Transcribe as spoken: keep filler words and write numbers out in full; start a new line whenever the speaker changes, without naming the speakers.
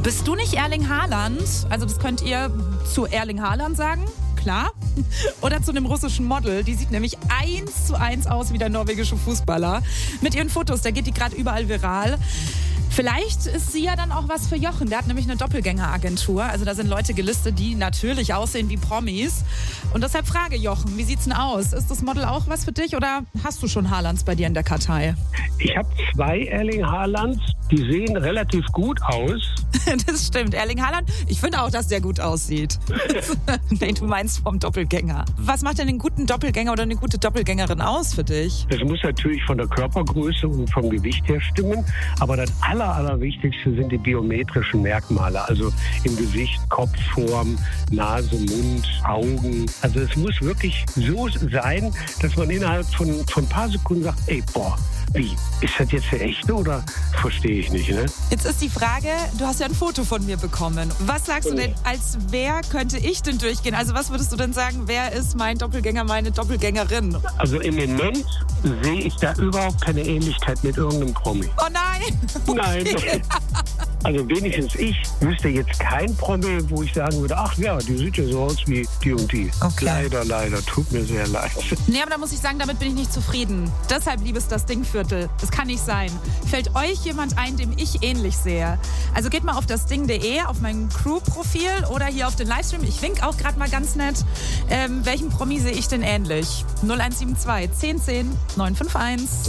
Bist du nicht Erling Haaland? Also das könnt ihr zu Erling Haaland sagen, klar. Oder zu einem russischen Model. Die sieht nämlich eins zu eins aus wie der norwegische Fußballer. Mit ihren Fotos, da geht die gerade überall viral. Vielleicht ist sie ja dann auch was für Jochen. Der hat nämlich eine Doppelgängeragentur. Also da sind Leute gelistet, die natürlich aussehen wie Promis. Und deshalb frage Jochen, wie sieht's denn aus? Ist das Model auch was für dich oder hast du schon Haalands bei dir in der Kartei?
Ich habe zwei Erling Haalands, die sehen relativ gut aus.
Das stimmt. Erling Haaland, ich finde auch, dass der gut aussieht. Nee, du meinst vom Doppelgänger. Was macht denn einen guten Doppelgänger oder eine gute Doppelgängerin aus für dich?
Das muss natürlich von der Körpergröße und vom Gewicht her stimmen. Aber das aller, allerwichtigste sind die biometrischen Merkmale. Also im Gesicht, Kopfform, Nase, Mund, Augen. Also es muss wirklich so sein, dass man innerhalb von, von ein paar Sekunden sagt, ey, boah, wie? Ist das jetzt der echte oder verstehe ich nicht, ne?
Jetzt ist die Frage, du hast ja ein Foto von mir bekommen. Was sagst du denn, als wer könnte ich denn durchgehen? Also was würdest du denn sagen, wer ist mein Doppelgänger, meine Doppelgängerin?
Also im Moment sehe ich da überhaupt keine Ähnlichkeit mit irgendeinem Promi.
Oh nein! Okay.
Nein. Also wenigstens ich wüsste jetzt kein Promi, wo ich sagen würde, ach ja, die sieht ja so aus wie die und die.
Okay.
Leider, leider, tut mir sehr leid.
Nee, aber da muss ich sagen, damit bin ich nicht zufrieden. Deshalb, liebes das Dingviertel, das kann nicht sein. Fällt euch jemand ein, dem ich ähnlich sehe? Also geht mal auf das Ding punkt de, auf mein Crew-Profil oder hier auf den Livestream. Ich wink auch gerade mal ganz nett. Ähm, welchen Promi sehe ich denn ähnlich? null eins sieben zwei, zehn zehn, neun fünf eins.